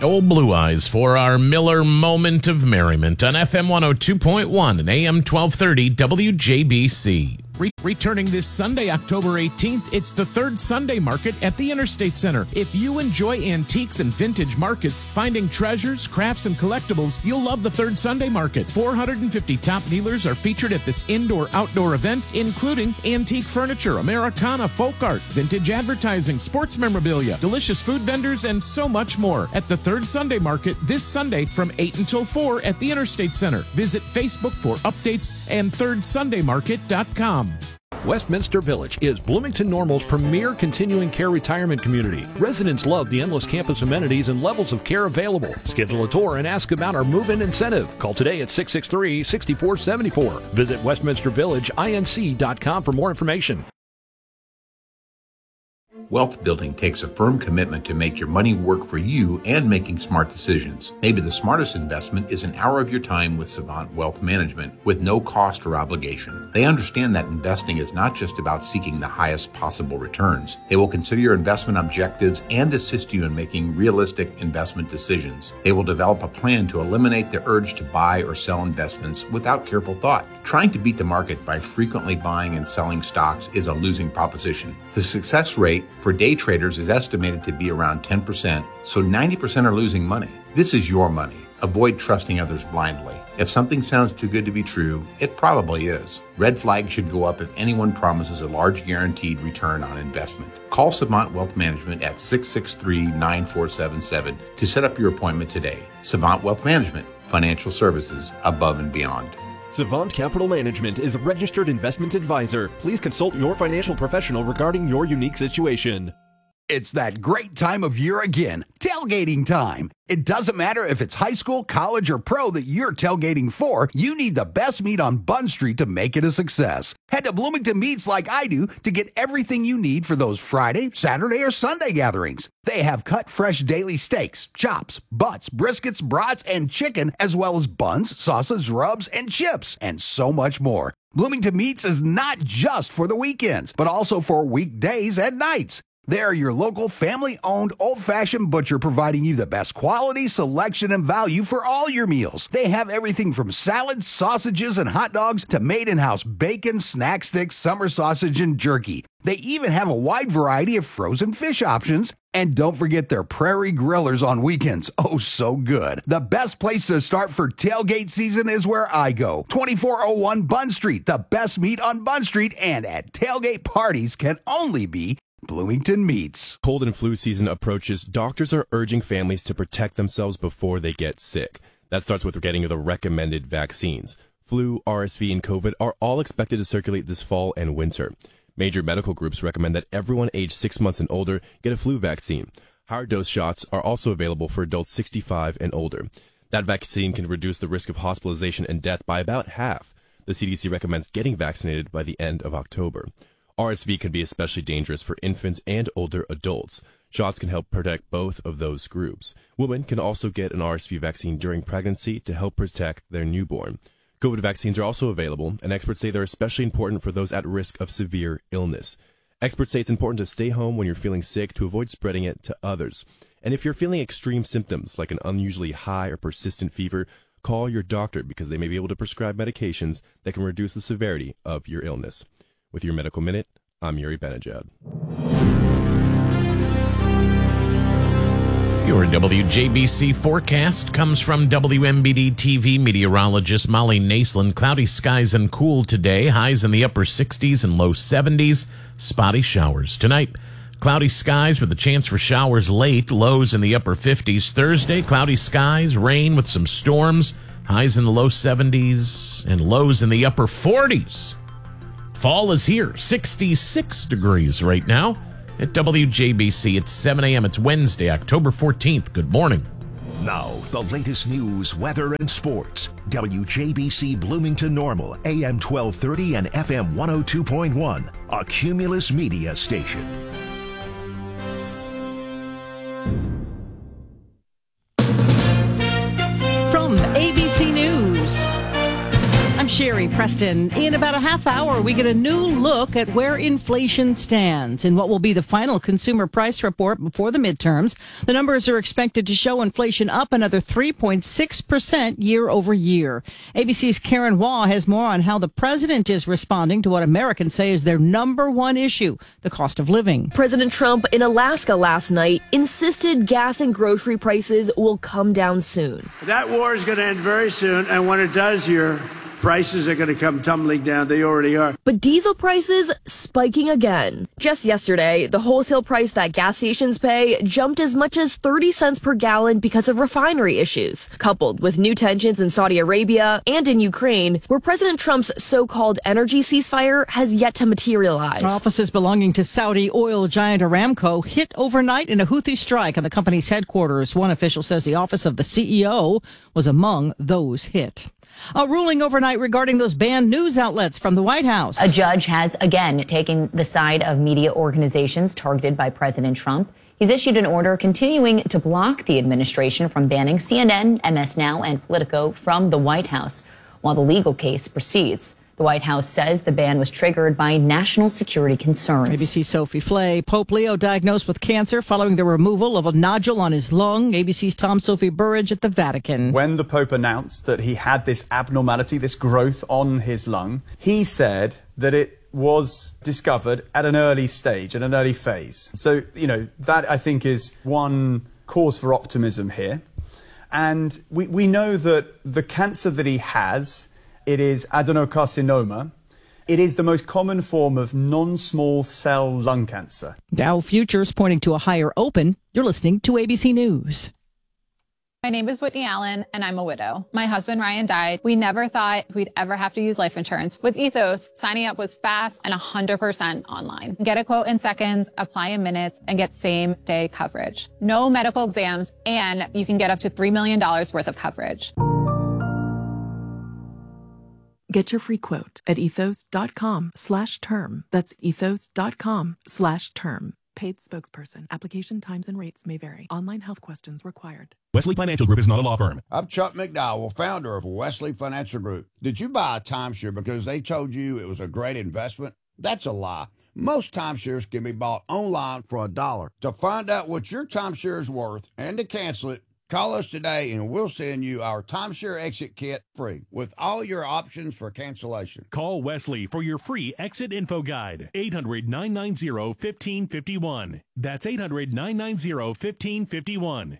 Old Blue Eyes for our Miller Moment of Merriment on FM 102.1 and AM 1230 WJBC. Returning this Sunday, October 18th, it's the third Sunday market at the Interstate Center. If you enjoy antiques and vintage markets, finding treasures, crafts, and collectibles, you'll love the third Sunday market. 450 top dealers are featured at this indoor-outdoor event, including antique furniture, Americana, folk art, vintage advertising, sports memorabilia, delicious food vendors, and so much more. At the third Sunday market this Sunday from 8 until 4 at the Interstate Center. Visit Facebook for updates and thirdsundaymarket.com. Westminster Village is Bloomington Normal's premier continuing care retirement community. Residents love the endless campus amenities and levels of care available. Schedule a tour and ask about our move-in incentive. Call today at 663-6474. Visit westminstervillageinc.com for more information. Wealth building takes a firm commitment to make your money work for you and making smart decisions. Maybe the smartest investment is an hour of your time with Savant Wealth Management with no cost or obligation. They understand that investing is not just about seeking the highest possible returns. They will consider your investment objectives and assist you in making realistic investment decisions. They will develop a plan to eliminate the urge to buy or sell investments without careful thought. Trying to beat the market by frequently buying and selling stocks is a losing proposition. The success rate for day traders is estimated to be around 10%, so 90% are losing money. This is your money. Avoid trusting others blindly. If something sounds too good to be true, it probably is. Red flags should go up if anyone promises a large guaranteed return on investment. Call Savant Wealth Management at 663-9477 to set up your appointment today. Savant Wealth Management, financial services above and beyond. Savant Capital Management is a registered investment advisor. Please consult your financial professional regarding your unique situation. It's that great time of year again, tailgating time. It doesn't matter if it's high school, college, or pro that you're tailgating for, you need the best meat on Bunn Street to make it a success. Head to Bloomington Meats like I do to get everything you need for those Friday, Saturday, or Sunday gatherings. They have cut fresh daily steaks, chops, butts, briskets, brats, and chicken, as well as buns, sauces, rubs, and chips, and so much more. Bloomington Meats is not just for the weekends, but also for weekdays and nights. They're your local family-owned old-fashioned butcher providing you the best quality, selection, and value for all your meals. They have everything from salads, sausages, and hot dogs to made-in-house bacon, snack sticks, summer sausage, and jerky. They even have a wide variety of frozen fish options. And don't forget their prairie grillers on weekends. Oh, so good. The best place to start for tailgate season is where I go. 2401 Bunn Street. The best meat on Bunn Street and at tailgate parties can only be Bloomington Meats. Cold and flu season approaches. Doctors are urging families to protect themselves before they get sick. That starts with getting the recommended vaccines. Flu, RSV, and COVID are all expected to circulate this fall and winter. Major medical groups recommend that everyone aged 6 months and older get a flu vaccine. Higher dose shots are also available for adults 65 and older. That vaccine can reduce the risk of hospitalization and death by about half. The CDC recommends getting vaccinated by the end of October. RSV can be especially dangerous for infants and older adults. Shots can help protect both of those groups. Women can also get an RSV vaccine during pregnancy to help protect their newborn. COVID vaccines are also available, and experts say they're especially important for those at risk of severe illness. Experts say it's important to stay home when you're feeling sick to avoid spreading it to others. And if you're feeling extreme symptoms like an unusually high or persistent fever, call your doctor because they may be able to prescribe medications that can reduce the severity of your illness. With your Medical Minute, I'm Yuri Benajad. Your WJBC forecast comes from WMBD TV meteorologist Molly Naslund. Cloudy skies and cool today. Highs in the upper 60s and low 70s. Spotty showers. Tonight, cloudy skies with a chance for showers late. Lows in the upper 50s. Thursday, cloudy skies, rain with some storms. Highs in the low 70s and lows in the upper 40s. Fall is here, 66 degrees right now at WJBC. It's 7 a.m. It's Wednesday, October 14th. Good morning. Now, the latest news, weather, and sports. WJBC Bloomington Normal, AM 1230 and FM 102.1, a Cumulus Media station. From ABC News, I'm Sherry Preston. In about a half hour, we get a new look at where inflation stands in what will be the final consumer price report before the midterms. The numbers are expected to show inflation up another 3.6% year over year. ABC's Karen Waugh has more on how the president is responding to what Americans say is their number one issue, the cost of living. President Trump in Alaska last night insisted gas and grocery prices will come down soon. That war is going to end very soon, and when it does, your prices are going to come tumbling down. They already are. But diesel prices spiking again. Just yesterday, the wholesale price that gas stations pay jumped as much as 30 cents per gallon because of refinery issues, coupled with new tensions in Saudi Arabia and in Ukraine, where President Trump's so-called energy ceasefire has yet to materialize. Offices belonging to Saudi oil giant Aramco hit overnight in a Houthi strike on the company's headquarters. One official says the office of the CEO was among those hit. A ruling overnight regarding those banned news outlets from the White House. A judge has again taken the side of media organizations targeted by President Trump. He's issued an order continuing to block the administration from banning CNN, MS Now, and Politico from the White House while the legal case proceeds. The White House says the ban was triggered by national security concerns. ABC's Sophie Flay. Pope Leo diagnosed with cancer following the removal of a nodule on his lung. ABC's Tom Sophie Burridge at the Vatican. When the Pope announced that he had this abnormality, this growth on his lung, he said that it was discovered at an early stage, at an early phase. So, that I think is one cause for optimism here. And we know that the cancer that he has, it is adenocarcinoma. It is the most common form of non-small cell lung cancer. Dow futures pointing to a higher open. You're listening to ABC News. My name is Whitney Allen, and I'm a widow. My husband, Ryan, died. We never thought we'd ever have to use life insurance. With Ethos, signing up was fast and 100% online. Get a quote in seconds, apply in minutes, and get same-day coverage. No medical exams, and you can get up to $3 million worth of coverage. Get your free quote at ethos.com/term. That's ethos.com/term. Paid spokesperson. Application times and rates may vary. Online health questions required. Wesley Financial Group is not a law firm. I'm Chuck McDowell, founder of Wesley Financial Group. Did you buy a timeshare because they told you it was a great investment? That's a lie. Most timeshares can be bought online for $1. To find out what your timeshare is worth and to cancel it, call us today and we'll send you our timeshare exit kit free with all your options for cancellation. Call Wesley for your free exit info guide. 800-990-1551. That's 800-990-1551.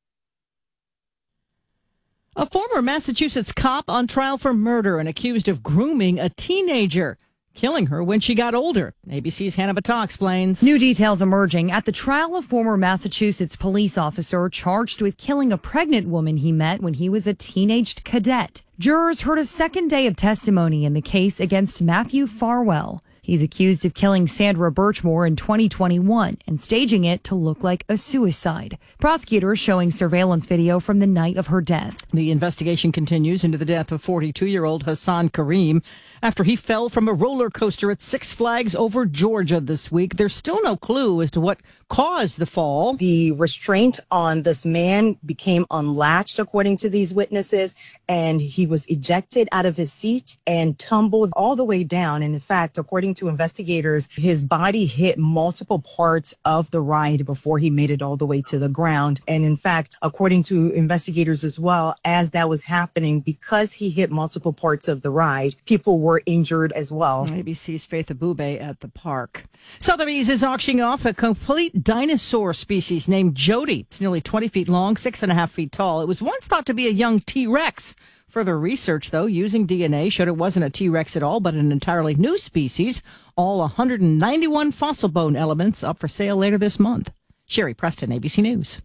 A former Massachusetts cop on trial for murder and accused of grooming a teenager, killing her when she got older. ABC's Hannah Battah explains. New details emerging at the trial of former Massachusetts police officer charged with killing a pregnant woman he met when he was a teenage cadet. Jurors heard a second day of testimony in the case against Matthew Farwell. He's accused of killing Sandra Birchmore in 2021 and staging it to look like a suicide. Prosecutors showing surveillance video from the night of her death. The investigation continues into the death of 42-year-old Hassan Kareem after he fell from a roller coaster at Six Flags over Georgia this week. There's still no clue as to what caused the fall. The restraint on this man became unlatched, according to these witnesses, and he was ejected out of his seat and tumbled all the way down. And in fact, according to investigators, his body hit multiple parts of the ride before he made it all the way to the ground. And in fact, according to investigators as well, as that was happening, because he hit multiple parts of the ride, people were injured as well. ABC's Faith Abube at the park. Sotheby's is auctioning off a complete dinosaur species named Jody. It's nearly 20 feet long, 6.5 feet tall. It was once thought to be a young T-Rex. Further research, though, using DNA showed it wasn't a T-Rex at all, but an entirely new species. All 191 fossil bone elements up for sale later this month. Sherry Preston, ABC News.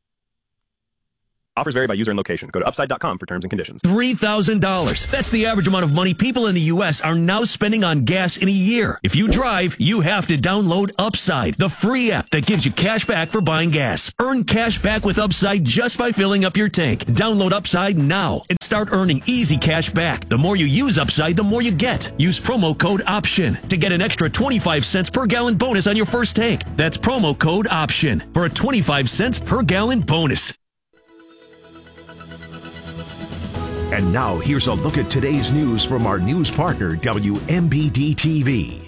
Offers vary by user and location. Go to upside.com for terms and conditions. $3,000. That's the average amount of money people in the U.S. are now spending on gas in a year. If you drive, you have to download Upside, the free app that gives you cash back for buying gas. Earn cash back with Upside just by filling up your tank. Download Upside now and start earning easy cash back. The more you use Upside, the more you get. Use promo code OPTION to get an extra 25 cents per gallon bonus on your first tank. That's promo code OPTION for a 25 cents per gallon bonus. And now here's a look at today's news from our news partner, WMBD-TV.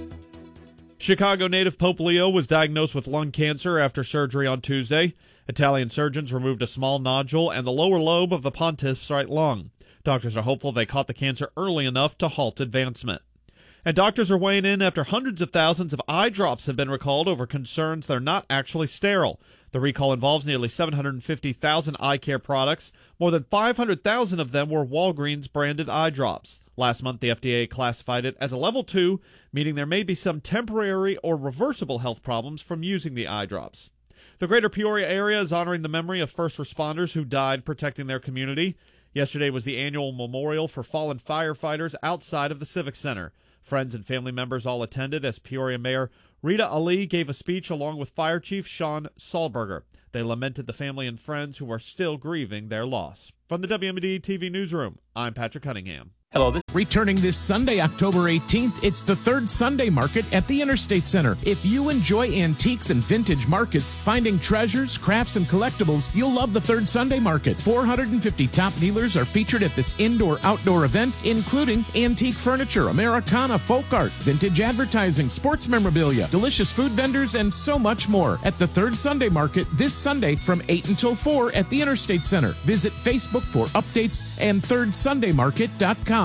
Chicago native Pope Leo was diagnosed with lung cancer after surgery on Tuesday. Italian surgeons removed a small nodule and the lower lobe of the pontiff's right lung. Doctors are hopeful they caught the cancer early enough to halt advancement. And doctors are weighing in after hundreds of thousands of eye drops have been recalled over concerns they're not actually sterile. The recall involves nearly 750,000 eye care products. More than 500,000 of them were Walgreens-branded eye drops. Last month, the FDA classified it as a level 2, meaning there may be some temporary or reversible health problems from using the eye drops. The greater Peoria area is honoring the memory of first responders who died protecting their community. Yesterday was the annual memorial for fallen firefighters outside of the Civic Center. Friends and family members all attended as Peoria Mayor Rita Ali gave a speech along with Fire Chief Sean Sahlberger. They lamented the family and friends who are still grieving their loss. From the WMBD-TV newsroom, I'm Patrick Cunningham. Hello. Returning this Sunday, October 18th, it's the third Sunday market at the Interstate Center. If you enjoy antiques and vintage markets, finding treasures, crafts, and collectibles, you'll love the third Sunday market. 450 top dealers are featured at this indoor-outdoor event, including antique furniture, Americana, folk art, vintage advertising, sports memorabilia, delicious food vendors, and so much more at the third Sunday market this Sunday from 8 until 4 at the Interstate Center. Visit Facebook for updates and thirdSundayMarket.com.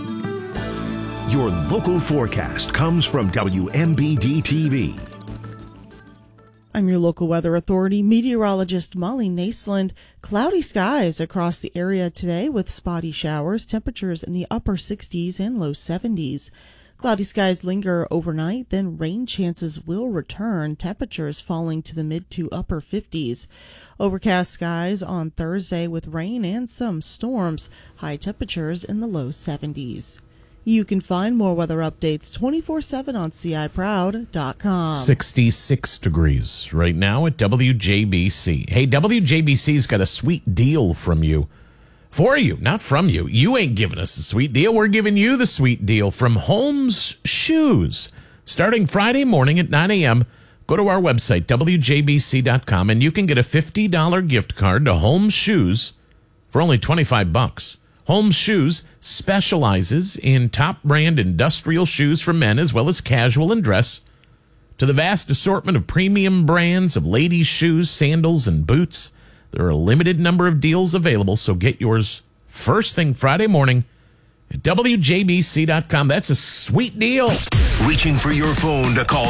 Your local forecast comes from WMBD-TV. I'm your local weather authority, meteorologist Molly Naisland. Cloudy skies across the area today with spotty showers, temperatures in the upper 60s and low 70s. Cloudy skies linger overnight, then rain chances will return, temperatures falling to the mid to upper 50s. Overcast skies on Thursday with rain and some storms, high temperatures in the low 70s. You can find more weather updates 24/7 on CIProud.com. 66 degrees right now at WJBC. Hey, WJBC's got a sweet deal from you. For you, not from you. You ain't giving us a sweet deal. We're giving you the sweet deal from Holmes Shoes. Starting Friday morning at 9 a.m., go to our website, WJBC.com, and you can get a $50 gift card to Holmes Shoes for only $25. Holmes Shoes specializes in top brand industrial shoes for men as well as casual and dress. To the vast assortment of premium brands of ladies' shoes, sandals, and boots, there are a limited number of deals available, so get yours first thing Friday morning at WJBC.com. That's a sweet deal. Reaching for your phone to call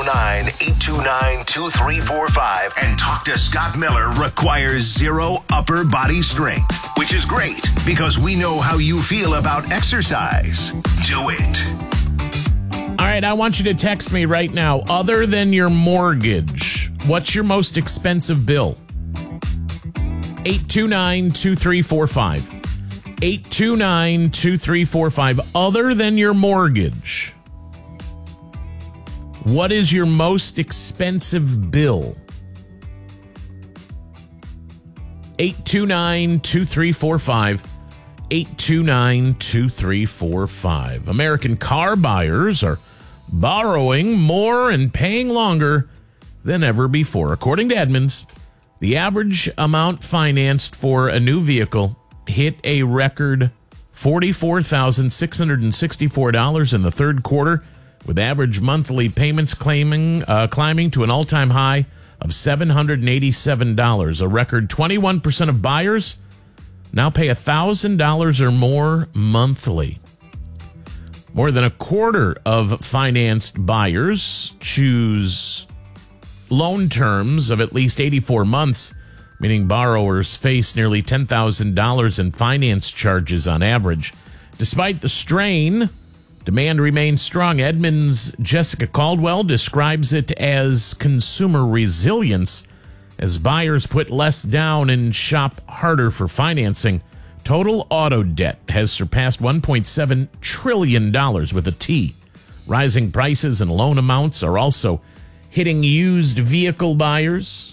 309-829-2345 and talk to Scott Miller requires zero upper body strength, which is great because we know how you feel about exercise. Do it. All right, I want you to text me right now. Other than your mortgage, what's your most expensive bill? 829-2345. 829-2345. Other than your mortgage, what is your most expensive bill? 829-2345. 829-2345. American car buyers are borrowing more and paying longer than ever before. According to Edmunds, the average amount financed for a new vehicle hit a record $44,664 in the third quarter, with average monthly payments climbing to an all-time high of $787. A record 21% of buyers now pay $1,000 or more monthly. More than a quarter of financed buyers choose loan terms of at least 84 months, meaning borrowers face nearly $10,000 in finance charges on average. Despite the strain, demand remains strong. Edmunds' Jessica Caldwell describes it as consumer resilience as buyers put less down and shop harder for financing. Total auto debt has surpassed $1.7 trillion with a T. Rising prices and loan amounts are also hitting used vehicle buyers.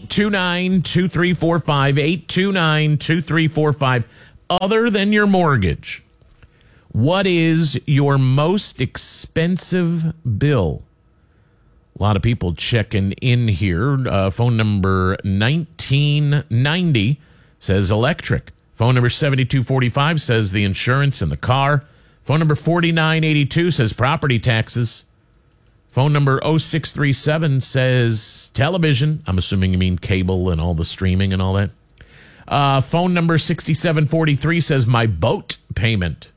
829-2345, 829-2345. Other than your mortgage, what is your most expensive bill? A lot of people checking in here. Phone number 1990 says electric, Phone number 7245 says the insurance in the car. Phone number 4982 says property taxes. Phone number 0637 says television. I'm assuming you mean cable and all the streaming and all that. Phone number 6743 says my boat payment.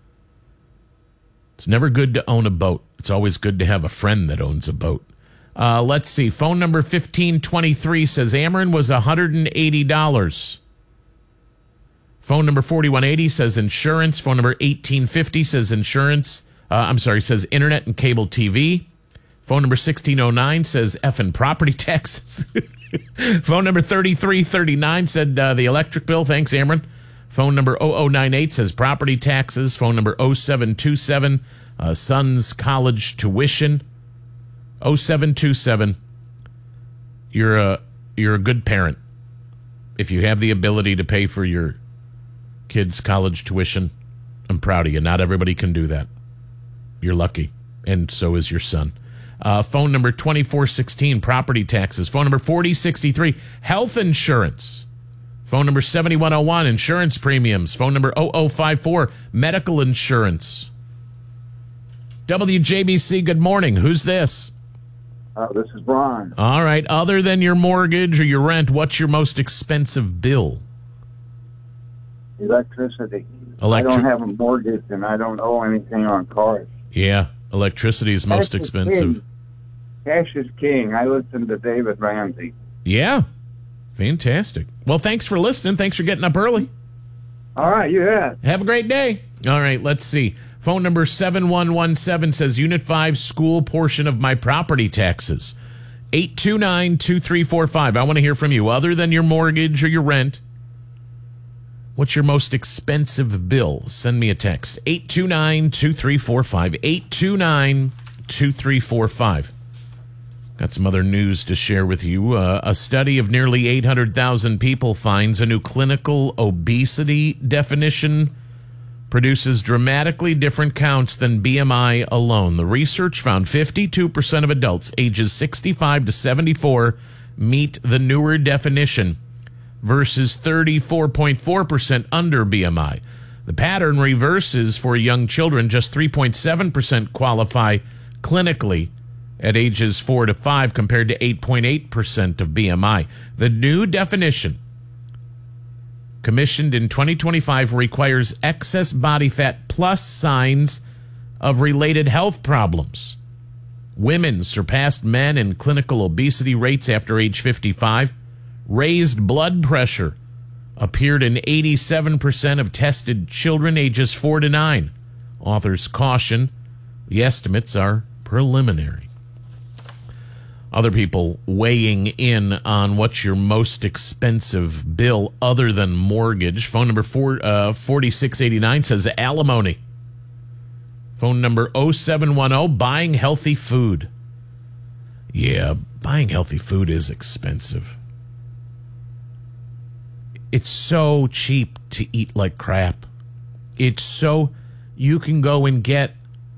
It's never good to own a boat. It's always good to have a friend that owns a boat. Let's see. Phone number 1523 says Ameren was $180. Phone number 4180 says insurance. Phone number 1850 says insurance. Says internet and cable TV. Phone number 1609 says effing property taxes. Phone number 3339 said the electric bill. Thanks, Ameren. Phone number 0098 says property taxes. Phone number 0727, son's college tuition. 0727, you're a good parent. If you have the ability to pay for your kids' college tuition, I'm proud of you. Not everybody can do that. You're lucky, and so is your son. Phone number 2416, property taxes. Phone number 4063, health insurance. Phone number 7101, insurance premiums. Phone number 0054, medical insurance. WJBC, good morning. Who's this? This is Ron. All right. Other than your mortgage or your rent, what's your most expensive bill? Electricity. I don't have a mortgage and I don't owe anything on cars. Yeah, electricity is most expensive. Cash is king. I listen to David Ramsey. Yeah. Fantastic. Well, thanks for listening. Thanks for getting up early. All right, you bet. Have a great day. All right, let's see. Phone number 7117 says Unit 5 school portion of my property taxes. 829-2345. I want to hear from you. Other than your mortgage or your rent, what's your most expensive bill? Send me a text. 829-2345. 829-2345. Got some other news to share with you. A study of nearly 800,000 people finds a new clinical obesity definition produces dramatically different counts than BMI alone. The research found 52% of adults ages 65 to 74 meet the newer definition versus 34.4% under BMI. The pattern reverses for young children. Just 3.7% qualify clinically at ages 4 to 5 compared to 8.8% of BMI. The new definition, commissioned in 2025, requires excess body fat plus signs of related health problems. Women surpassed men in clinical obesity rates after age 55. Raised blood pressure appeared in 87% of tested children ages 4 to 9. Authors caution the estimates are preliminary. Other people weighing in on what's your most expensive bill other than mortgage. Phone number 4689 says alimony. Phone number 0710, buying healthy food. Yeah, buying healthy food is expensive. It's so cheap to eat like crap. It's so, you can go and get,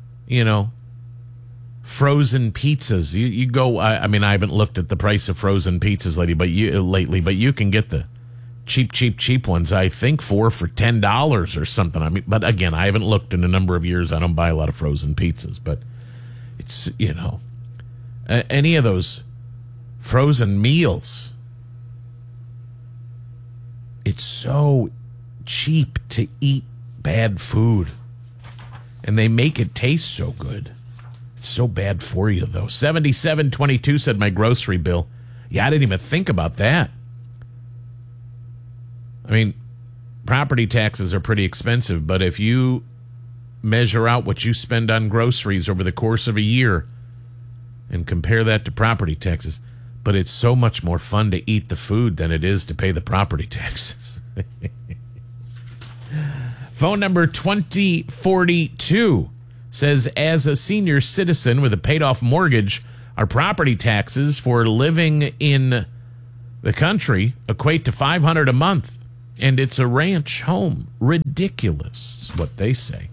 frozen pizzas. You go. I mean, I haven't looked at the price of frozen pizzas lately, but you can get the cheap ones. I think for $10 or something. I mean, but again, I haven't looked in a number of years. I don't buy a lot of frozen pizzas, but it's any of those frozen meals. It's so cheap to eat bad food, and they make it taste so good. It's so bad for you, though. 7722 said my grocery bill. Yeah, I didn't even think about that. I mean, property taxes are pretty expensive, but if you measure out what you spend on groceries over the course of a year and compare that to property taxes, but it's so much more fun to eat the food than it is to pay the property taxes. Phone number 2042 says, as a senior citizen with a paid-off mortgage, our property taxes for living in the country equate to $500 a month, and it's a ranch home. Ridiculous is what they say.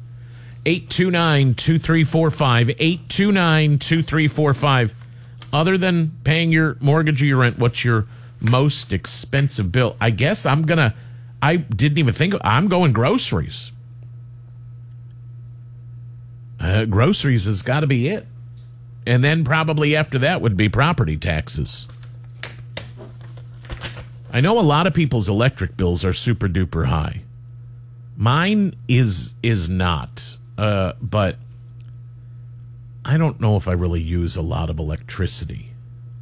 829-2345, 829-2345. Other than paying your mortgage or your rent, what's your most expensive bill? I guess I'm going to I didn't even think I'm going groceries. Groceries has got to be it. And then probably after that would be property taxes. I know a lot of people's electric bills are super duper high. Mine is not. But I don't know if I really use a lot of electricity.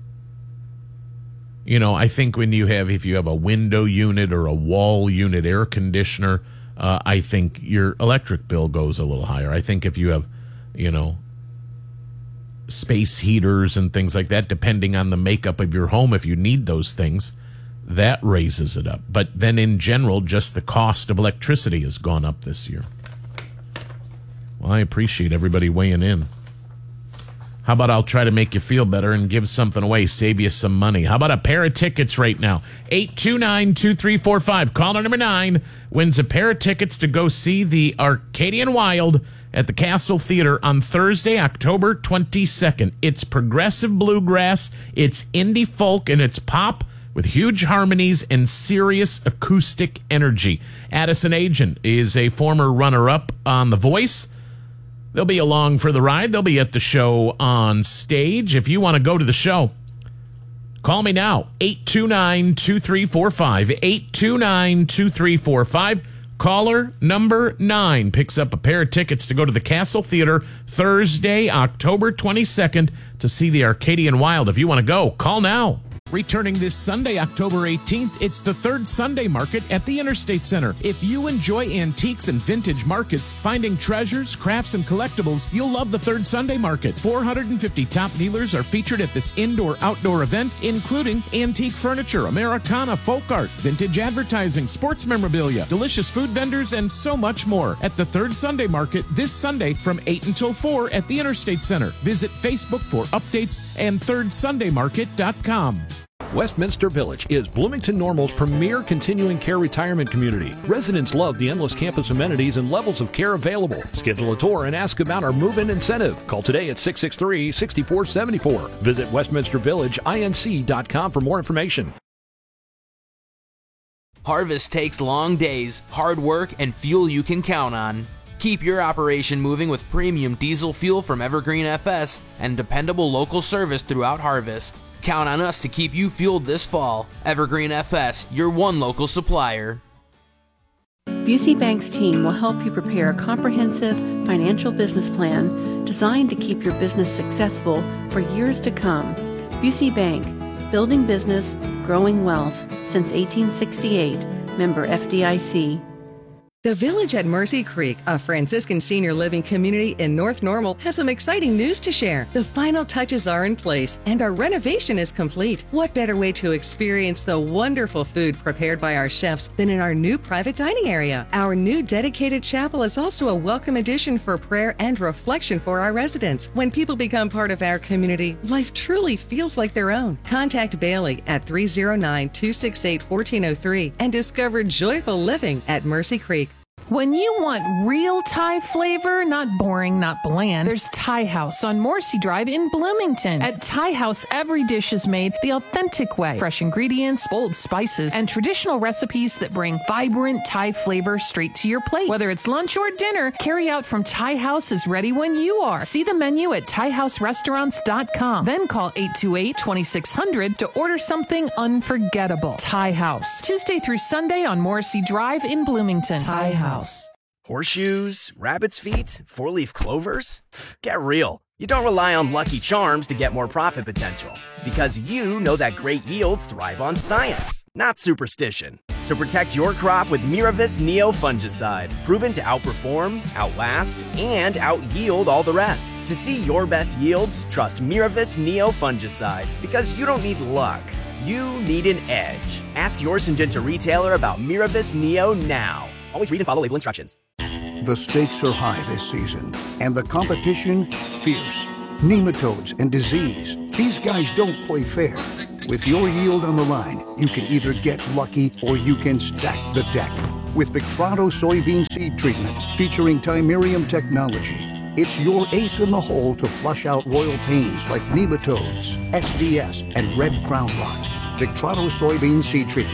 You know, I think if you have a window unit or a wall unit air conditioner, I think your electric bill goes a little higher. I think if you have, space heaters and things like that, depending on the makeup of your home, if you need those things, that raises it up. But then in general, just the cost of electricity has gone up this year. Well, I appreciate everybody weighing in. How about I'll try to make you feel better and give something away, save you some money. How about a pair of tickets right now? 829-2345. Caller number 9 wins a pair of tickets to go see the Arcadian Wild at the Castle Theater on Thursday, October 22nd. It's progressive bluegrass, it's indie folk, and it's pop with huge harmonies and serious acoustic energy. Addison Agent is a former runner-up on The Voice. They'll be along for the ride. They'll be at the show on stage. If you want to go to the show, call me now, 829-2345, 829-2345. Caller number 9 picks up a pair of tickets to go to the Castle Theater Thursday, October 22nd to see the Arcadian Wild. If you want to go, call now. Returning this Sunday, October 18th, it's the third Sunday market at the Interstate Center. If you enjoy antiques and vintage markets, finding treasures, crafts, and collectibles, you'll love the third Sunday market. 450 top dealers are featured at this indoor-outdoor event, including antique furniture, Americana, folk art, vintage advertising, sports memorabilia, delicious food vendors, and so much more at the third Sunday market this Sunday from 8 until 4 at the Interstate Center. Visit Facebook for updates and thirdSundayMarket.com. Westminster Village is Bloomington Normal's premier continuing care retirement community. Residents love the endless campus amenities and levels of care available. Schedule a tour and ask about our move-in incentive. Call today at 663-6474. Visit westminstervillageinc.com for more information. Harvest takes long days, hard work, and fuel you can count on. Keep your operation moving with premium diesel fuel from Evergreen FS and dependable local service throughout harvest. Count on us to keep you fueled this fall. Evergreen FS, your one local supplier. Busey Bank's team will help you prepare a comprehensive financial business plan designed to keep your business successful for years to come. Busey Bank, building business, growing wealth since 1868. Member FDIC. The Village at Mercy Creek, a Franciscan senior living community in North Normal, has some exciting news to share. The final touches are in place and our renovation is complete. What better way to experience the wonderful food prepared by our chefs than in our new private dining area? Our new dedicated chapel is also a welcome addition for prayer and reflection for our residents. When people become part of our community, life truly feels like their own. Contact Bailey at 309-268-1403 and discover joyful living at Mercy Creek. When you want real Thai flavor, not boring, not bland, there's Thai House on Morrissey Drive in Bloomington. At Thai House, every dish is made the authentic way. Fresh ingredients, bold spices, and traditional recipes that bring vibrant Thai flavor straight to your plate. Whether it's lunch or dinner, carry out from Thai House is ready when you are. See the menu at ThaiHouseRestaurants.com. Then call 828-2600 to order something unforgettable. Thai House, Tuesday through Sunday on Morrissey Drive in Bloomington. Thai House. Horseshoes, rabbit's feet, four-leaf clovers? Get real. You don't rely on Lucky Charms to get more profit potential, because you know that great yields thrive on science, not superstition. So protect your crop with Miravis Neo fungicide, proven to outperform, outlast, and outyield all the rest. To see your best yields, trust Miravis Neo fungicide, because you don't need luck. You need an edge. Ask your Syngenta retailer about Miravis Neo now. Always read and follow label instructions. The stakes are high this season, and the competition fierce. Nematodes and disease. These guys don't play fair. With your yield on the line, you can either get lucky or you can stack the deck. With Victrano soybean seed treatment featuring Timerium technology, it's your ace in the hole to flush out royal pains like nematodes, SDS, and red crown rot. Victrano soybean seed treatment.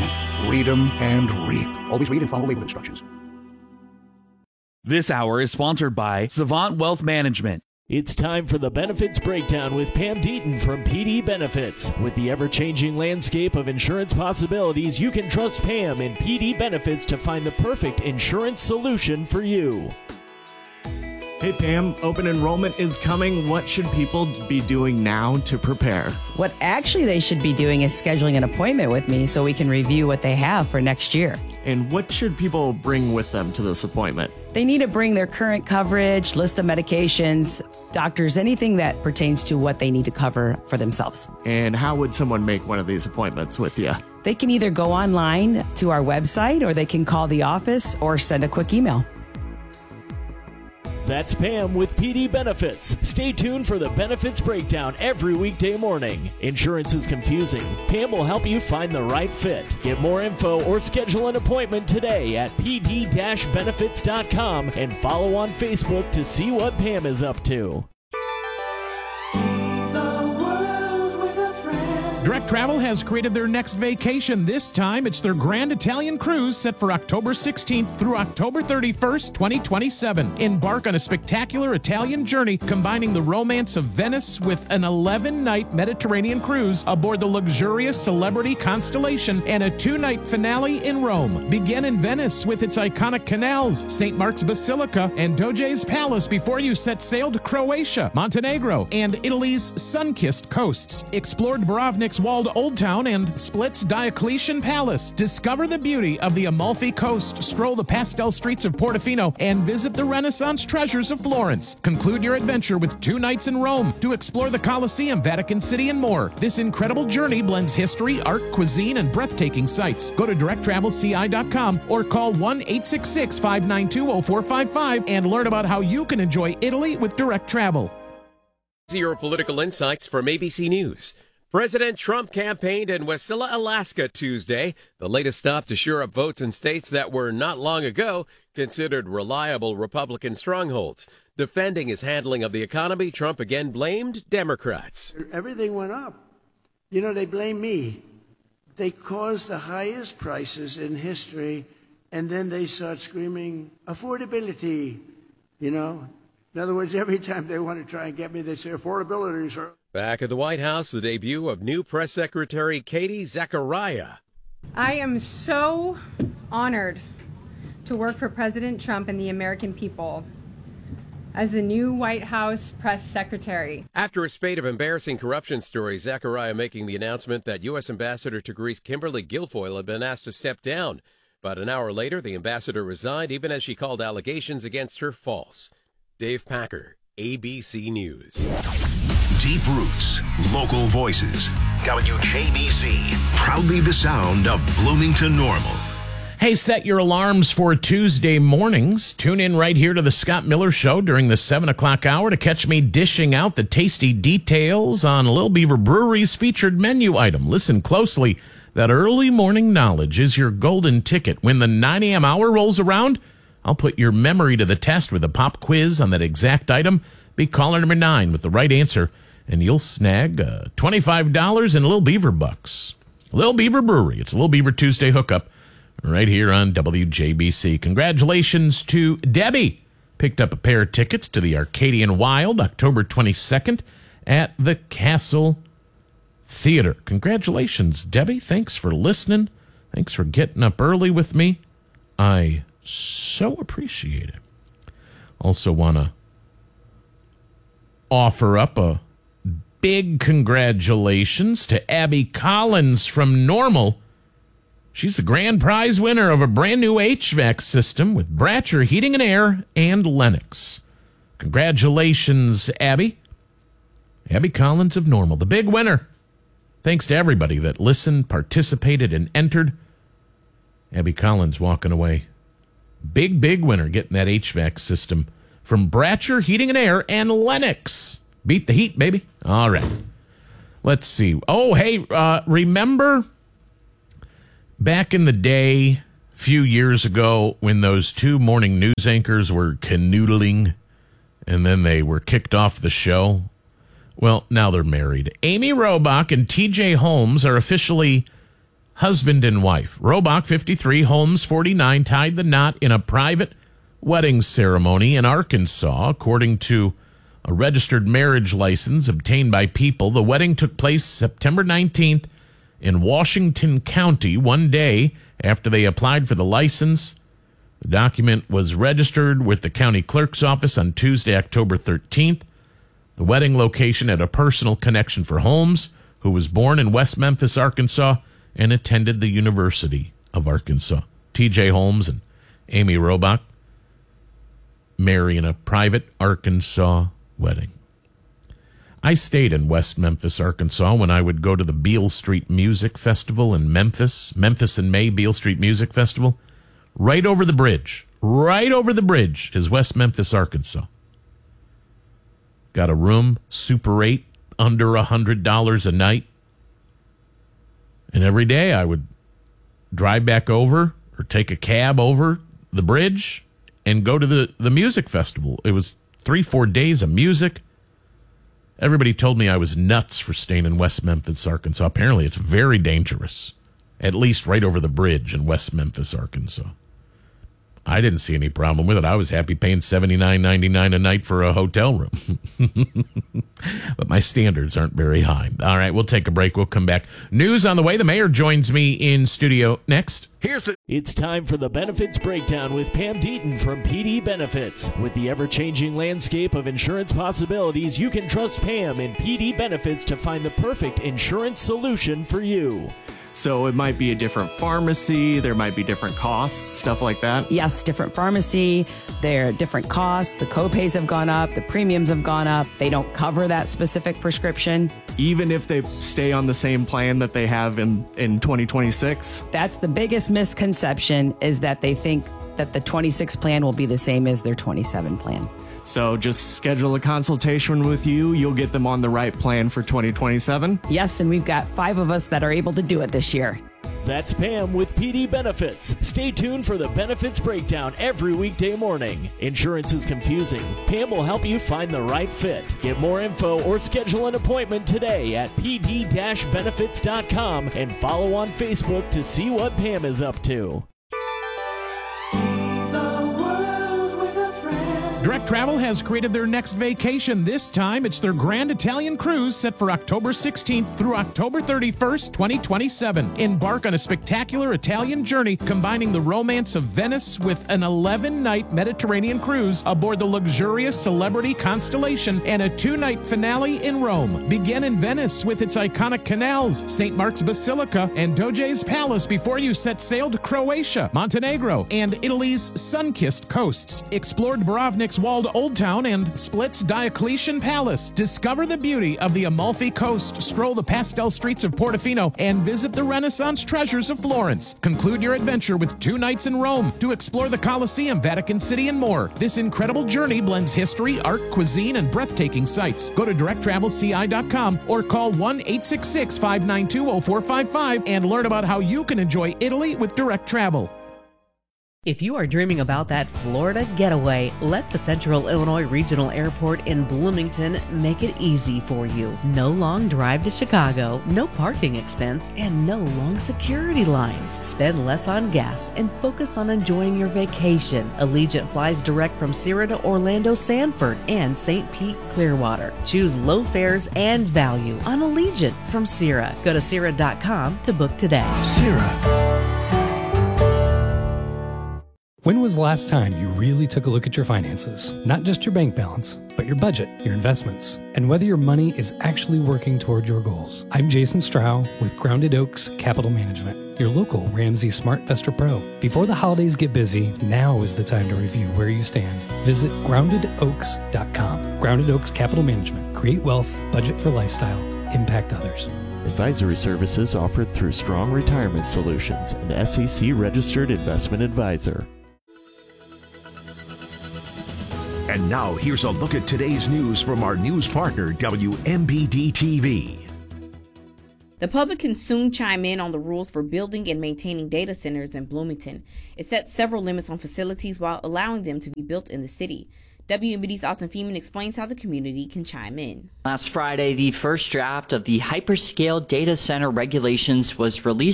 Read them and reap. Always read and follow label instructions. This hour is sponsored by Savant Wealth Management. It's time for the Benefits Breakdown with Pam Deaton from PD Benefits. With the ever-changing landscape of insurance possibilities, you can trust Pam and PD Benefits to find the perfect insurance solution for you. Hey Pam, open enrollment is coming. What should people be doing now to prepare? What actually they should be doing is scheduling an appointment with me so we can review what they have for next year. And what should people bring with them to this appointment? They need to bring their current coverage, list of medications, doctors, anything that pertains to what they need to cover for themselves. And how would someone make one of these appointments with you? They can either go online to our website or they can call the office or send a quick email. That's Pam with PD Benefits. Stay tuned for the Benefits Breakdown every weekday morning. Insurance is confusing. Pam will help you find the right fit. Get more info or schedule an appointment today at pd-benefits.com and follow on Facebook to see what Pam is up to. Direct Travel has created their next vacation. This time, it's their Grand Italian Cruise set for October 16th through October 31st, 2027. Embark on a spectacular Italian journey combining the romance of Venice with an 11-night Mediterranean cruise aboard the luxurious Celebrity Constellation and a 2-night finale in Rome. Begin in Venice with its iconic canals, St. Mark's Basilica, and Doge's Palace before you set sail to Croatia, Montenegro, and Italy's sun-kissed coasts. Explore Dubrovnik's walled Old Town and Split's Diocletian Palace. Discover the beauty of the Amalfi Coast, stroll the pastel streets of Portofino, and visit the Renaissance treasures of Florence. Conclude your adventure with 2 nights in Rome to explore the Colosseum, Vatican City, and more. This incredible journey blends history, art, cuisine, and breathtaking sights. Go to directtravelci.com or call 1-866-592-0455 and learn about how you can enjoy Italy with Direct Travel. Your political insights from ABC News. President Trump campaigned in Wasilla, Alaska Tuesday, the latest stop to shore up votes in states that were not long ago considered reliable Republican strongholds. Defending his handling of the economy, Trump again blamed Democrats. Everything went up. You know, they blame me. They caused the highest prices in history, and then they start screaming, affordability, you know. In other words, every time they want to try and get me, they say affordability, sir. Back at the White House, the debut of new press secretary Katie Zachariah. I am so honored to work for President Trump and the American people as the new White House press secretary. After a spate of embarrassing corruption stories, Zachariah making the announcement that U.S. Ambassador to Greece Kimberly Guilfoyle had been asked to step down. But an hour later, the ambassador resigned, even as she called allegations against her false. Dave Packer, ABC News. Deep roots, local voices. WJBC, proudly the sound of Bloomington Normal. Hey, set your alarms for Tuesday mornings. Tune in right here to the Scott Miller Show during the 7 o'clock hour to catch me dishing out the tasty details on Little Beaver Brewery's featured menu item. Listen closely. That early morning knowledge is your golden ticket. When the 9 a.m. hour rolls around, I'll put your memory to the test with a pop quiz on that exact item. Be caller number 9 with the right answer, and you'll snag $25 in Little Beaver bucks. Little Beaver Brewery. It's a Little Beaver Tuesday hookup right here on WJBC. Congratulations to Debbie. Picked up a pair of tickets to the Arcadian Wild, October 22nd at the Castle Theater. Congratulations, Debbie. Thanks for listening. Thanks for getting up early with me. I so appreciate it. Also want to offer up a big congratulations to Abby Collins from Normal. She's the grand prize winner of a brand new HVAC system with Bratcher Heating and Air and Lennox. Congratulations, Abby. Abby Collins of Normal, the big winner. Thanks to everybody that listened, participated, and entered. Abby Collins walking away. Big winner getting that HVAC system from Bratcher Heating and Air and Lennox. Beat the heat, baby. All right. Let's see. Oh, hey, remember back in the day, a few years ago, when those 2 morning news anchors were canoodling and then they were kicked off the show? Well, now they're married. Amy Robach and TJ Holmes are officially husband and wife. Robach, 53, Holmes, 49, tied the knot in a private wedding ceremony in Arkansas. According to a registered marriage license obtained by People, the wedding took place September 19th in Washington County, one day after they applied for the license. The document was registered with the county clerk's office on Tuesday, October 13th. The wedding location had a personal connection for Holmes, who was born in West Memphis, Arkansas, and attended the University of Arkansas. T.J. Holmes and Amy Robach marry in a private Arkansas wedding. I stayed in West Memphis, Arkansas, when I would go to the Beale Street Music Festival in Memphis. Memphis in May, Beale Street Music Festival. Right over the bridge is West Memphis, Arkansas. Got a room, Super 8, under $100 a night. And every day I would drive back over or take a cab over the bridge and go to the music festival. It was 3-4 days of music. Everybody told me I was nuts for staying in West Memphis, Arkansas. Apparently it's very dangerous, at least right over the bridge in West Memphis, Arkansas. I didn't see any problem with it. I was happy paying $79.99 a night for a hotel room. But my standards aren't very high. All right, we'll take a break. We'll come back. News on the way. The mayor joins me in studio next. It's time for the Benefits Breakdown with Pam Deaton from PD Benefits. With the ever-changing landscape of insurance possibilities, you can trust Pam and PD Benefits to find the perfect insurance solution for you. So it might be a different pharmacy, there might be different costs, stuff like that? Yes, different pharmacy, there are different costs, the copays have gone up, the premiums have gone up, they don't cover that specific prescription. Even if they stay on the same plan that they have in 2026? That's the biggest misconception, is that they think that the 26 plan will be the same as their 27 plan. So just schedule a consultation with you. You'll get them on the right plan for 2027? Yes, and we've got 5 of us that are able to do it this year. That's Pam with PD Benefits. Stay tuned for the Benefits Breakdown every weekday morning. Insurance is confusing. Pam will help you find the right fit. Get more info or schedule an appointment today at pd-benefits.com and follow on Facebook to see what Pam is up to. Direct Travel has created their next vacation. This time, it's their Grand Italian Cruise set for October 16th through October 31st, 2027. Embark on a spectacular Italian journey combining the romance of Venice with an 11-night Mediterranean cruise aboard the luxurious Celebrity Constellation and a 2-night finale in Rome. Begin in Venice with its iconic canals, St. Mark's Basilica, and Doge's Palace before you set sail to Croatia, Montenegro, and Italy's sun-kissed coasts. Explore Dubrovnik's walled Old Town and Split's Diocletian Palace. Discover the beauty of the Amalfi Coast, stroll the pastel streets of Portofino, and visit the Renaissance treasures of Florence. Conclude your adventure with 2 nights in Rome to explore the Colosseum, Vatican City, and more. This incredible journey blends history, art, cuisine, and breathtaking sights. Go to directtravelci.com or call 1-866-592-0455 and learn about how you can enjoy Italy with Direct Travel. If you are dreaming about that Florida getaway, let the Central Illinois Regional Airport in Bloomington make it easy for you. No long drive to Chicago, no parking expense, and no long security lines. Spend less on gas and focus on enjoying your vacation. Allegiant flies direct from Sierra to Orlando Sanford and St. Pete Clearwater. Choose low fares and value on Allegiant from Sierra. Go to Sierra.com to book today. Sierra. When was the last time you really took a look at your finances? Not just your bank balance, but your budget, your investments, and whether your money is actually working toward your goals. I'm Jason Strow with Grounded Oaks Capital Management, your local Ramsey SmartVestor Pro. Before the holidays get busy, now is the time to review where you stand. Visit GroundedOaks.com. Grounded Oaks Capital Management. Create wealth, budget for lifestyle, impact others. Advisory services offered through Strong Retirement Solutions, an SEC-registered investment advisor. And now, here's a look at today's news from our news partner, WMBD-TV. The public can soon chime in on the rules for building and maintaining data centers in Bloomington. It sets several limits on facilities while allowing them to be built in the city. WMBD's Austin Feeman explains how the community can chime in. Last Friday, the first draft of the hyperscale data center regulations was released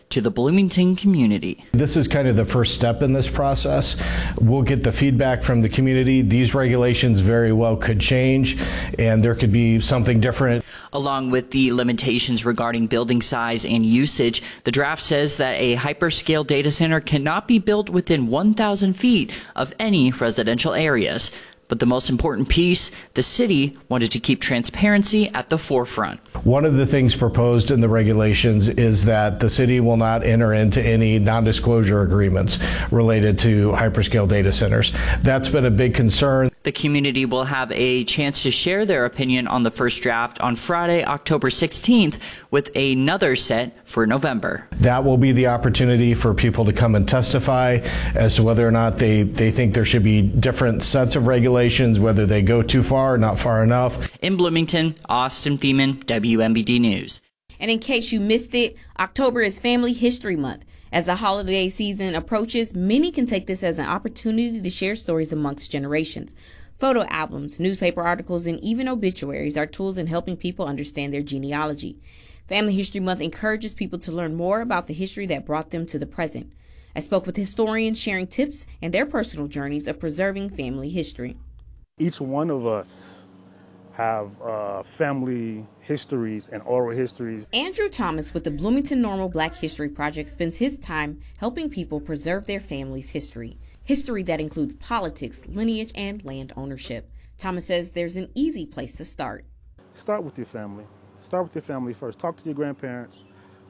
to the Bloomington community. This is kind of the first step in this process. We'll get the feedback from the community. These regulations very well could change, and there could be something different. Along with the limitations regarding building size and usage, the draft says that a hyperscale data center cannot be built within 1,000 feet of any residential areas. But the most important piece, the city wanted to keep transparency at the forefront. One of the things proposed in the regulations is that the city will not enter into any non-disclosure agreements related to hyperscale data centers. That's been a big concern. The community will have a chance to share their opinion on the first draft on Friday, October 16th, with another set for November. That will be the opportunity for people to come and testify as to whether or not they think there should be different sets of regulations, whether they go too far or not far enough. In Bloomington, Austin Thiemann, WMBD News. And in case you missed it, October is Family History Month. As the holiday season approaches, many can take this as an opportunity to share stories amongst generations. Photo albums, newspaper articles, and even obituaries are tools in helping people understand their genealogy. Family History Month encourages people to learn more about the history that brought them to the present. I spoke with historians sharing tips and their personal journeys of preserving family history. Each one of us have family histories and oral histories. Andrew Thomas with the Bloomington Normal Black History Project spends his time helping people preserve their family's history. History that includes politics, lineage, and land ownership. Thomas says there's an easy place to start. Start with your family. Start with your family first. Talk to your grandparents,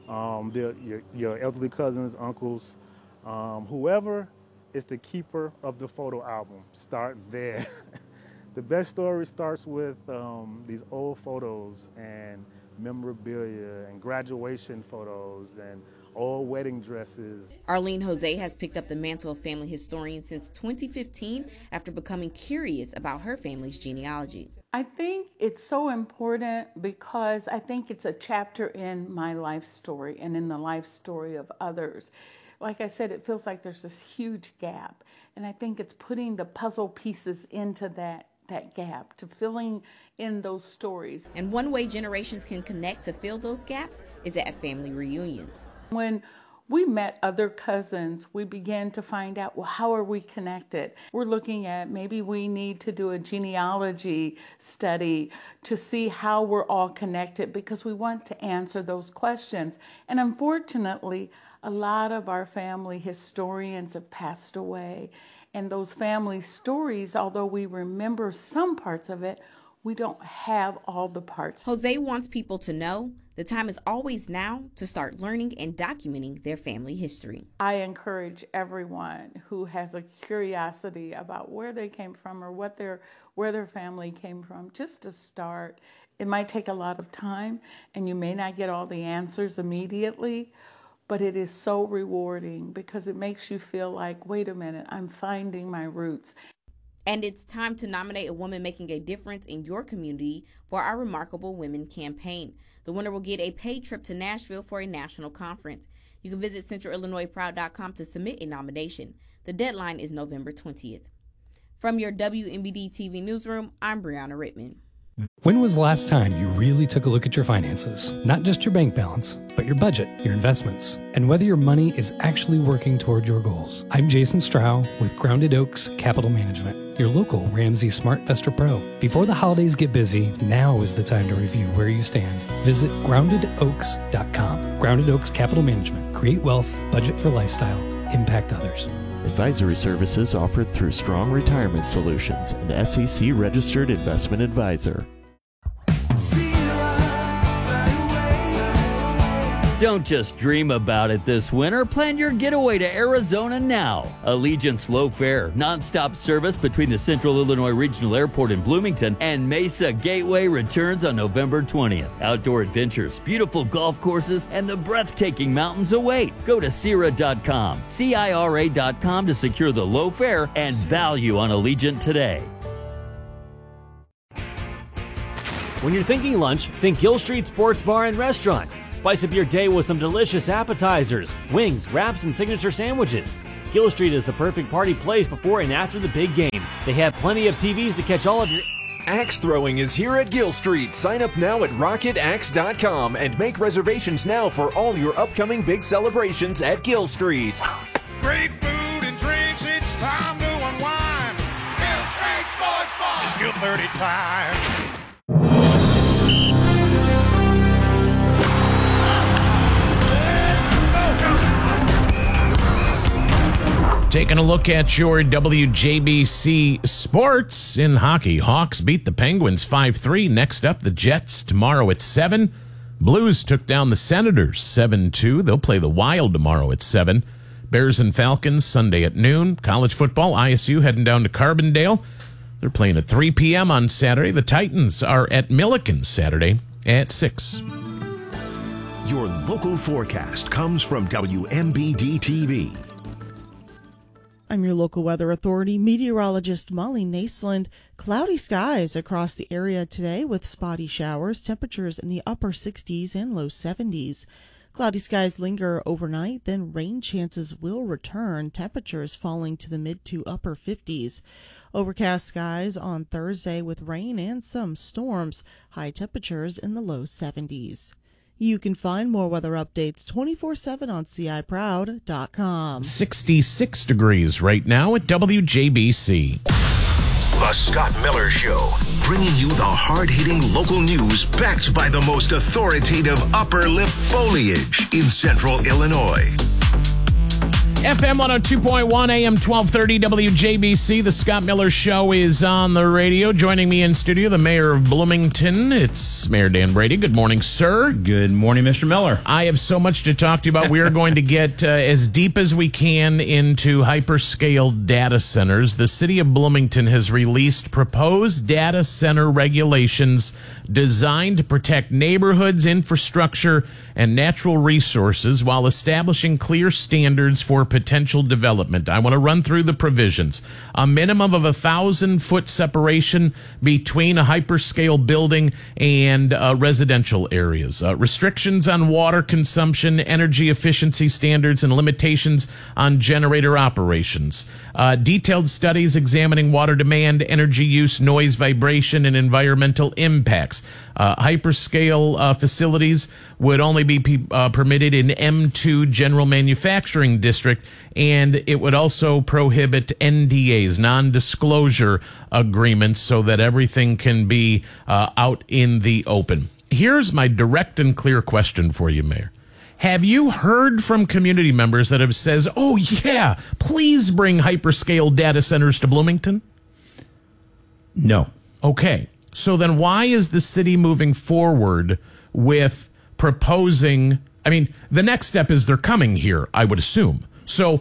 your elderly cousins, uncles, whoever is the keeper of the photo album. Start there. The best story starts with these old photos and memorabilia and graduation photos and old wedding dresses. Arlene Jose has picked up the mantle of family historian since 2015 after becoming curious about her family's genealogy. I think it's so important because I think it's a chapter in my life story and in the life story of others. Like I said, it feels like there's this huge gap, and I think it's putting the puzzle pieces into that gap, to filling in those stories. And one way generations can connect to fill those gaps is at family reunions. When we met other cousins, we began to find out, well, how are we connected? We're looking at maybe we need to do a genealogy study to see how we're all connected, because we want to answer those questions. And unfortunately, a lot of our family historians have passed away. And those family stories, although we remember some parts of it, we don't have all the parts. Jose wants people to know the time is always now to start learning and documenting their family history. I encourage everyone who has a curiosity about where they came from or where their family came from, just to start. It might take a lot of time, and you may not get all the answers immediately, but it is so rewarding because it makes you feel like, wait a minute, I'm finding my roots. And it's time to nominate a woman making a difference in your community for our Remarkable Women campaign. The winner will get a paid trip to Nashville for a national conference. You can visit CentralIllinoisProud.com to submit a nomination. The deadline is November 20th. From your WMBD TV newsroom, I'm Brianna Rittman. When was the last time you really took a look at your finances? Not just your bank balance, but your budget, your investments, and whether your money is actually working toward your goals. I'm Jason Strow with Grounded Oaks Capital Management, your local Ramsey SmartVestor Pro. Before the holidays get busy, now is the time to review where you stand. Visit GroundedOaks.com. Grounded Oaks Capital Management. Create wealth, budget for lifestyle, impact others. Advisory services offered through Strong Retirement Solutions, an SEC-registered investment advisor. Don't just dream about it this winter. Plan your getaway to Arizona now. Allegiant's low fare, nonstop service between the Central Illinois Regional Airport in Bloomington and Mesa Gateway returns on November 20th. Outdoor adventures, beautiful golf courses, and the breathtaking mountains await. Go to CIRA.com, CIRA.com to secure the low fare and value on Allegiant today. When you're thinking lunch, think Gill Street Sports Bar and Restaurant. Spice up your day with some delicious appetizers, wings, wraps, and signature sandwiches. Gill Street is the perfect party place before and after the big game. They have plenty of TVs to catch all of your Axe throwing is here at Gill Street. Sign up now at rocketaxe.com and make reservations now for all your upcoming big celebrations at Gill Street. Great food and drinks, it's time to unwind. Gill Street Sports Bar. It's Gill 30 time. Taking a look at your WJBC sports in hockey. Hawks beat the Penguins 5-3. Next up, the Jets tomorrow at 7. Blues took down the Senators 7-2. They'll play the Wild tomorrow at 7. Bears and Falcons Sunday at noon. College football, ISU heading down to Carbondale. They're playing at 3 p.m. on Saturday. The Titans are at Milliken Saturday at 6. Your local forecast comes from WMBD-TV. I'm your local weather authority meteorologist Molly Naisland. Cloudy skies across the area today with spotty showers, temperatures in the upper 60s and low 70s. Cloudy skies linger overnight, then rain chances will return, temperatures falling to the mid to upper 50s. Overcast skies on Thursday with rain and some storms, high temperatures in the low 70s. You can find more weather updates 24/7 on CIProud.com. 66 degrees right now at WJBC. The Scott Miller Show, bringing you the hard-hitting local news backed by the most authoritative upper lip foliage in Central Illinois. FM 102.1, AM 1230, WJBC. The Scott Miller Show is on the radio. Joining me in studio, the mayor of Bloomington. It's Mayor Dan Brady. Good morning, sir. Good morning, Mr. Miller. I have so much to talk to you about. We are going to get as deep as we can into hyperscale data centers. The city of Bloomington has released proposed data center regulations designed to protect neighborhoods, infrastructure, and natural resources while establishing clear standards for potential development. I want to run through the provisions. A minimum of 1,000-foot separation between a hyperscale building and residential areas. Restrictions on water consumption, energy efficiency standards, and limitations on generator operations. Detailed studies examining water demand, energy use, noise, vibration, and environmental impacts. Hyperscale facilities would only be permitted in M2 General Manufacturing District, and it would also prohibit NDAs, non-disclosure agreements, so that everything can be out in the open. Here's my direct and clear question for you, Mayor. Have you heard from community members that have says, oh, yeah, please bring hyperscale data centers to Bloomington? No. Okay. So then why is the city moving forward with proposing? I mean, the next step is they're coming here, I would assume. So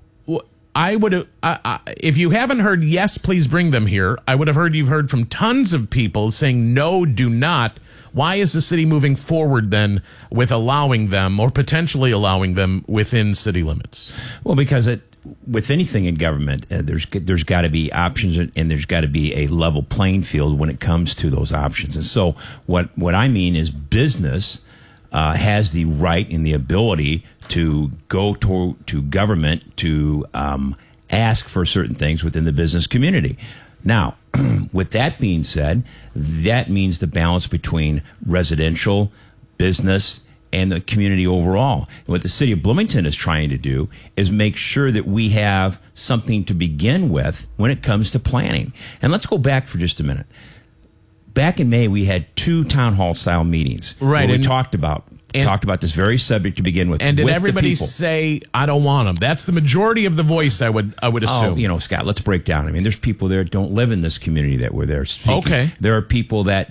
I would, if you haven't heard, yes, please bring them here, I would have heard you've heard from tons of people saying, no, do not. Why is the city moving forward then with allowing them or potentially allowing them within city limits? Well, because with anything in government, there's got to be options and there's got to be a level playing field when it comes to those options. And so what I mean is business has the right and the ability to go to government to ask for certain things within the business community. Now, with that being said, that means the balance between residential, business, and the community overall. And what the city of Bloomington is trying to do is make sure that we have something to begin with when it comes to planning. And let's go back for just a minute. Back in May, we had 2 town hall style meetings. Right. Where we talked about this very subject to begin with. And did everybody say, I don't want them? That's the majority of the voice, I would assume. Oh, Scott, let's break down. I mean, there's people there that don't live in this community that were there speaking. Okay. There are people that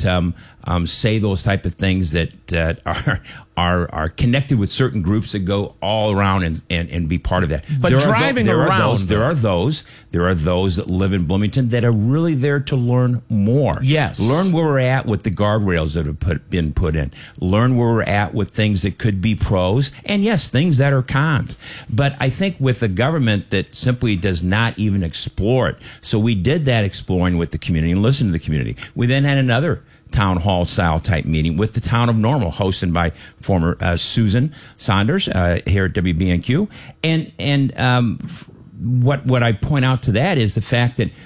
say those type of things that are connected with certain groups that go all around and be part of that. But there are those that live in Bloomington that are really there to learn more. Yes. Learn where we're at with the guardrails that have been put in. Learn where we're at with things that could be pros, and yes, things that are cons. But I think with a government that simply does not even explore it. So we did that exploring with the community and listened to the community. We then had another town hall style type meeting with the town of Normal, hosted by former Susan Saunders here at WBNQ. And what I point out to that is the fact that